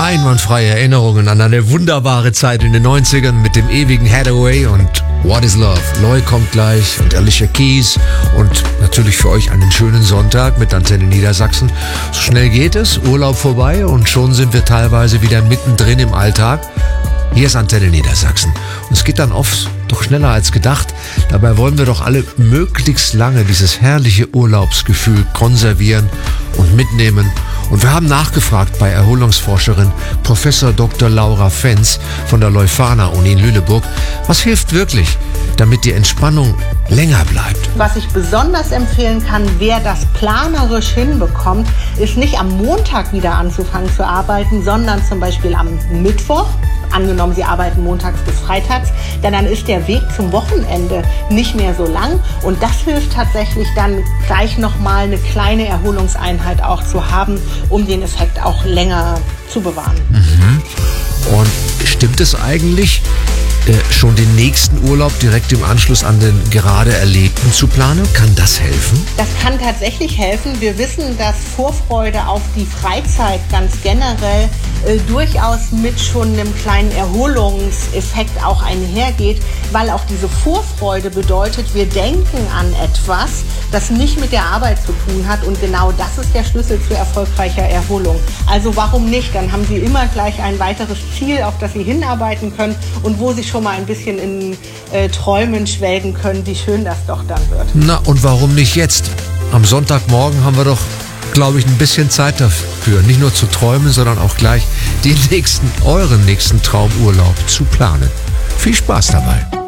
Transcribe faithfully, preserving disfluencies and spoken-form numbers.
einwandfreie Erinnerungen an eine wunderbare Zeit in den neunzigern mit dem ewigen Hathaway und What is Love? Loy kommt gleich und Alicia Keys und natürlich für euch einen schönen Sonntag mit Antenne Niedersachsen. So schnell geht es, Urlaub vorbei und schon sind wir teilweise wieder mittendrin im Alltag. Hier ist Antenne Niedersachsen. Und es geht dann oft doch schneller als gedacht. Dabei wollen wir doch alle möglichst lange dieses herrliche Urlaubsgefühl konservieren und mitnehmen. Und wir haben nachgefragt bei Erholungsforscherin Professor Doktor Laura Fenz von der Leuphana-Uni in Lüneburg, was hilft wirklich, damit die Entspannung länger bleibt. Was ich besonders empfehlen kann, wer das planerisch hinbekommt, ist nicht am Montag wieder anzufangen zu arbeiten, sondern zum Beispiel am Mittwoch. Angenommen, Sie arbeiten montags bis freitags, denn dann ist der Weg zum Wochenende nicht mehr so lang und das hilft tatsächlich dann gleich nochmal eine kleine Erholungseinheit auch zu haben, um den Effekt auch länger zu bewahren. Mhm. Und stimmt es eigentlich, äh, schon den nächsten Urlaub direkt im Anschluss an den gerade Erlebten zu planen? Kann das helfen? Das kann tatsächlich helfen. Wir wissen, dass Vorfreude auf die Freizeit ganz generell äh, durchaus mit schon einem kleinen Erholungseffekt auch einhergeht, weil auch diese Vorfreude bedeutet, wir denken an etwas, das nicht mit der Arbeit zu tun hat und genau das ist der Schlüssel zu erfolgreicher Erholung. Also warum nicht? Dann haben Sie immer gleich ein weiteres Ziel, auf das Sie hinarbeiten können und wo Sie schon mal ein bisschen in äh, Träumen schwelgen können, wie schön das doch dann wird. Na, und warum nicht jetzt? Am Sonntagmorgen haben wir doch, glaube ich, ein bisschen Zeit dafür, nicht nur zu träumen, sondern auch gleich den nächsten, euren nächsten Traumurlaub zu planen. Viel Spaß dabei.